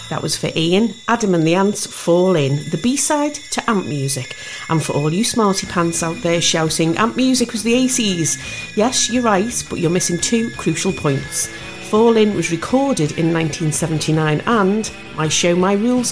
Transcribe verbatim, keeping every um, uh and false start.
That was for Ian, Adam and the Ants, Fall In, the B-side to Ant Music. And for all you smarty pants out there shouting, Ant Music was the eighties. Yes, you're right, but you're missing two crucial points. Fall In was recorded in nineteen seventy-nine and My Show, My Rules